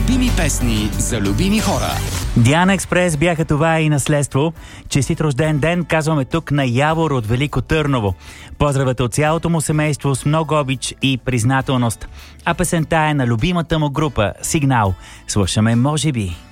Любими песни за любими хора. Диана Експрес бяха това и наследство. Честит рожден ден казваме тук на Явор от Велико Търново. Поздравете от цялото му семейство с много обич и признателност. А песента е на любимата му група Сигнал. Слушаме може би.